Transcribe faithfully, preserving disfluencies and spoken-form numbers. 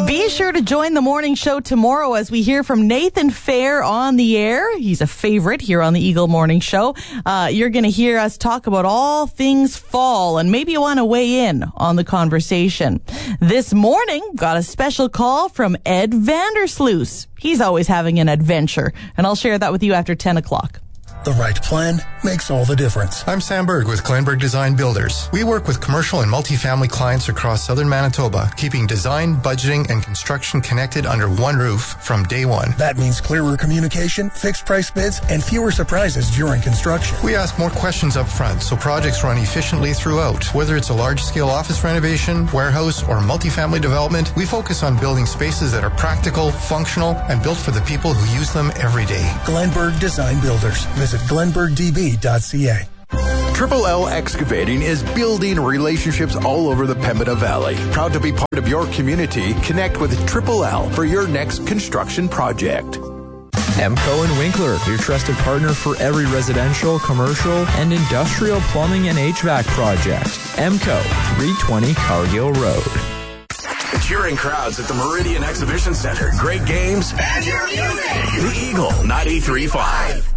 Be sure to join the morning show tomorrow as we hear from Nathan Fair on the air. He's a favorite here on the Eagle Morning Show. Uh, you're going to hear us talk about all things fall, and maybe you want to weigh in on the conversation. This morning, got a special call from Ed Vandersloot. He's always having an adventure, and I'll share that with you after ten o'clock. The right plan makes all the difference. I'm Sam Berg with Glenberg Design Builders. We work with commercial and multifamily clients across southern Manitoba, keeping design, budgeting, and construction connected under one roof from day one. That means clearer communication, fixed price bids, and fewer surprises during construction. We ask more questions up front so projects run efficiently throughout. Whether it's a large-scale office renovation, warehouse, or multifamily development, we focus on building spaces that are practical, functional, and built for the people who use them every day. Glenberg Design Builders. Visit glenberg d b dot c a. Triple L Excavating is building relationships all over the Pembina Valley. Proud to be part of your community. Connect with Triple L for your next construction project. Emco and Winkler, your trusted partner for every residential, commercial, and industrial plumbing and H V A C project. Emco, three twenty Cargill Road. Cheering crowds at the Meridian Exhibition Center. Great games. And your music. The Eagle ninety-three point five.